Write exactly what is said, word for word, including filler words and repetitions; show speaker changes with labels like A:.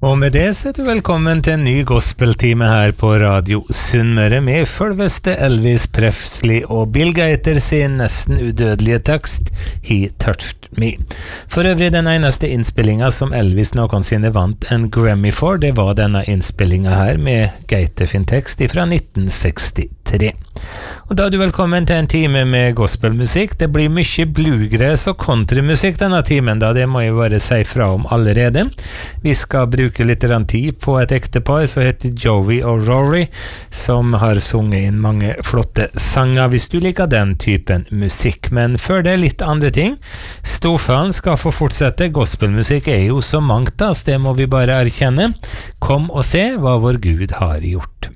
A: Og med det så er du velkommen til en ny gospeltime her på Radio Sunnmøre med selveste Elvis Presley og Bill Gaither sin nesten udødelige tekst He Touched Me. For øvrig den eneste innspillinga som Elvis noensinne vant en Grammy for, det var denne innspillinga her med Gaither sin tekst fra nitten sekstitre. Og da er du velkommen til en time med gospelmusikk. Det blir mye bluegrass og countrymusikk denne timen, da det må jeg bare si fra om allerede. Vi skal bruke litt tid på et ektepar som heter Joey og Rory, som har sunget inn mange flotte sanger, hvis du liker den typen musikk. Men før det litt andre ting. Storfallen skal få fortsette. Gospelmusikk er jo så mangt, det må vi bare erkjenne. Kom og se hva vår Gud har gjort.